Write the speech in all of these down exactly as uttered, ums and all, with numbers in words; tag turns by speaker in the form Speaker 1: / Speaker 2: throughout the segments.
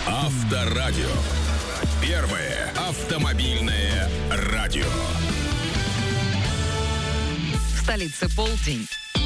Speaker 1: Авторадио. Первое автомобильное радио.
Speaker 2: В столице полдень.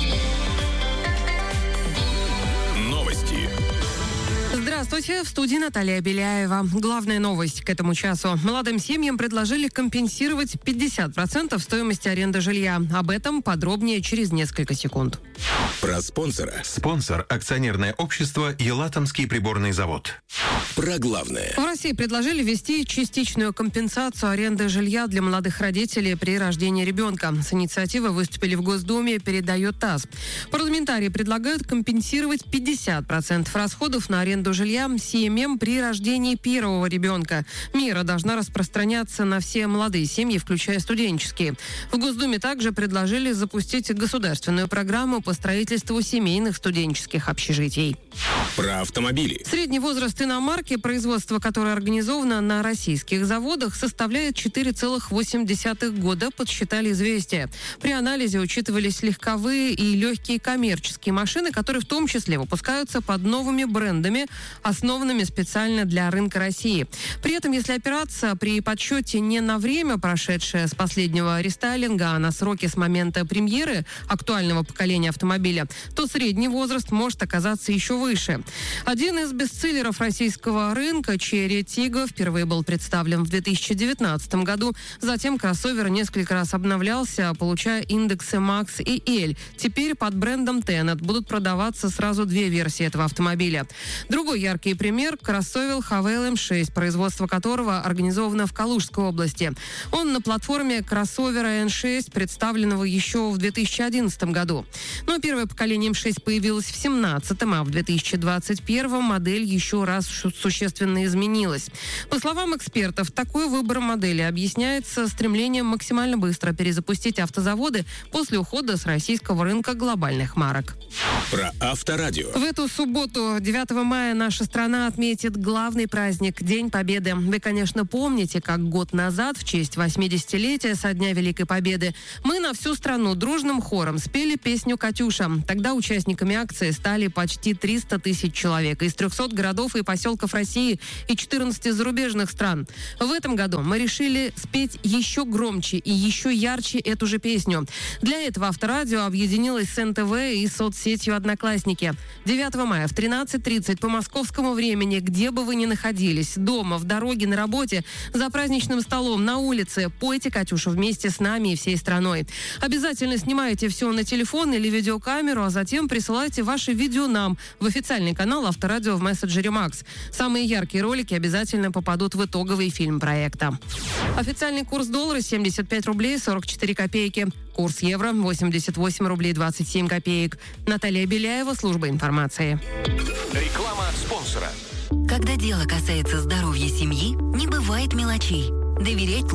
Speaker 1: Новости.
Speaker 3: Здравствуйте, в студии Наталья Беляева. Главная новость к этому часу. Молодым семьям предложили компенсировать пятьдесят процентов стоимости аренды жилья. Об этом подробнее через несколько секунд.
Speaker 1: Про спонсора.
Speaker 4: Спонсор – акционерное общество «Елатомский приборный завод».
Speaker 1: Про главное.
Speaker 3: В России предложили ввести частичную компенсацию аренды жилья для молодых родителей при рождении ребенка. С инициативой выступили в Госдуме, передает ТАСС. Парламентарии предлагают компенсировать пятьдесят процентов расходов на аренду жилья семьям при рождении первого ребенка. Мера должна распространяться на все молодые семьи, включая студенческие. В Госдуме также предложили запустить государственную программу по строительству семейных студенческих общежитий.
Speaker 1: Про автомобили.
Speaker 3: Средний возраст иномарки, производство которой организовано на российских заводах, составляет четыре целых восемь десятых года, подсчитали «Известия». При анализе учитывались легковые и легкие коммерческие машины, которые в том числе выпускаются под новыми брендами, основанными специально для рынка России. При этом, если опираться при подсчете не на время, прошедшее с последнего рестайлинга, а на сроки с момента премьеры актуального поколения автомобиля, то средний возраст может оказаться еще выше. Один из бестселлеров российского рынка, Chery Tiggo, впервые был представлен в две тысячи девятнадцатом году. Затем кроссовер несколько раз обновлялся, получая индексы Max и L. Теперь под брендом Tenet будут продаваться сразу две версии этого автомобиля. Другой яркий пример – кроссовер Haval эм шесть, производство которого организовано в Калужской области. Он на платформе кроссовера эн шесть, представленного еще в две тысячи одиннадцатом году. Но первое поколение эм шесть появилось в семнадцатом, а в две тысячи двадцать первом модель еще раз существенно изменилась. По словам экспертов, такой выбор модели объясняется стремлением максимально быстро перезапустить автозаводы после ухода с российского рынка глобальных марок.
Speaker 1: Про Авторадио.
Speaker 3: В эту субботу, девятого мая, наша страна отметит главный праздник – День Победы. Вы, конечно, помните, как год назад, в честь восьмидесятилетия со дня Великой Победы, мы на всю страну дружным хором спели песню «Катюша». Тогда участниками акции стали почти триста тысяч человек из трехсот городов и поселков России и четырнадцати зарубежных стран. В этом году мы решили спеть еще громче и еще ярче эту же песню. Для этого Авторадио объединилось с эн тэ вэ и соцсетью «Одноклассники». девятого мая в тринадцать тридцать по московскому времени, где бы вы ни находились, дома, в дороге, на работе, за праздничным столом, на улице, пойте «Катюшу» вместе с нами и всей страной. Обязательно снимайте все на телефон или видеокамеру, а затем присылайте ваши видео нам в официальный канал Авторадио в мессенджере Макс. Самые яркие ролики обязательно попадут в итоговый фильм проекта. Официальный курс доллара семьдесят пять рублей сорок четыре копейки. Курс евро восемьдесят восемь рублей двадцать семь копеек. Наталья Беляева, служба информации.
Speaker 5: Реклама спонсора.
Speaker 2: Когда дело касается здоровья семьи, не бывает мелочей. Доверять